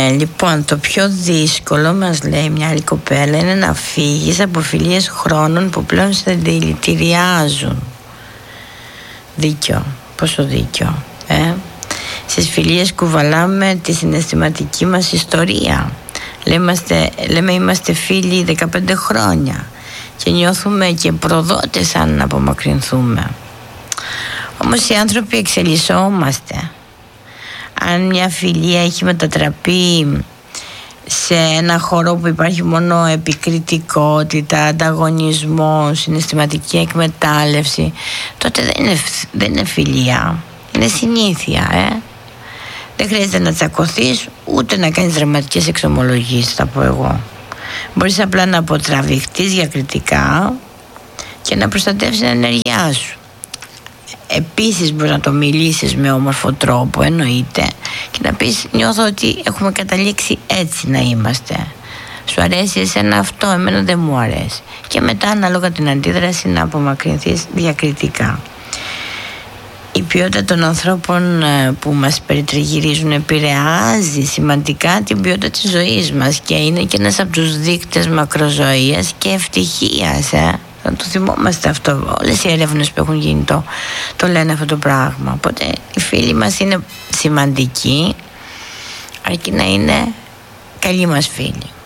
Λοιπόν, το πιο δύσκολο, μας λέει μια άλλη κοπέλα, είναι να φύγεις από φιλίες χρόνων που πλέον σε δηλητηριάζουν. Δίκιο, πόσο δίκιο, Στις φιλίες κουβαλάμε τη συναισθηματική μας ιστορία. Λέμε είμαστε φίλοι 15 χρόνια και νιώθουμε και προδότες αν απομακρυνθούμε. Όμως οι άνθρωποι εξελισσόμαστε. Αν μια φιλία έχει μετατραπεί σε ένα χώρο που υπάρχει μόνο επικριτικότητα, ανταγωνισμό, συναισθηματική εκμετάλλευση, τότε δεν είναι φιλία, είναι συνήθεια. Δεν χρειάζεται να τσακωθείς, ούτε να κάνεις δραματικές εξομολογήσεις, θα πω εγώ. Μπορείς απλά να αποτραβηχτείς διακριτικά και να προστατεύσεις την ενέργειά σου. Επίσης μπορείς να το μιλήσεις με όμορφο τρόπο, εννοείται, και να πεις νιώθω ότι έχουμε καταλήξει έτσι να είμαστε. Σου αρέσει εσένα αυτό, εμένα δεν μου αρέσει. Και μετά ανάλογα την αντίδραση να απομακρυνθείς διακριτικά. Η ποιότητα των ανθρώπων που μας περιτριγυρίζουν επηρεάζει σημαντικά την ποιότητα της ζωής μας και είναι και ένας από τους δείκτες μακροζωίας και ευτυχίας. Να το θυμόμαστε αυτό. Όλες οι έρευνες που έχουν γίνει το λένε αυτό το πράγμα. Οπότε οι φίλοι μας είναι σημαντικοί, αρκεί να είναι καλοί μας φίλοι.